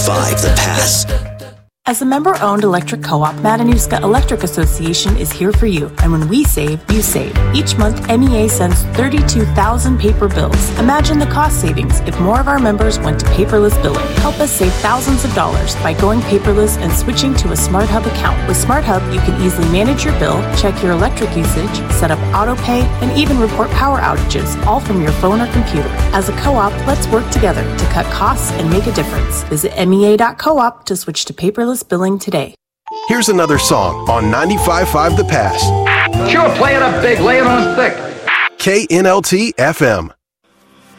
5 The Pass. As a member-owned electric co-op, Matanuska Electric Association is here for you. And when we save, you save. Each month, MEA sends 32,000 paper bills. Imagine the cost savings if more of our members went to paperless billing. Help us save thousands of dollars by going paperless and switching to a SmartHub account. With SmartHub, you can easily manage your bill, check your electric usage, set up auto-pay, and even report power outages, all from your phone or computer. As a co-op, let's work together to cut costs and make a difference. Visit MEA.coop to switch to paperless billing today. Here's another song on 95.5 The Pass. Sure, play it up big, lay it on thick. KNLT FM.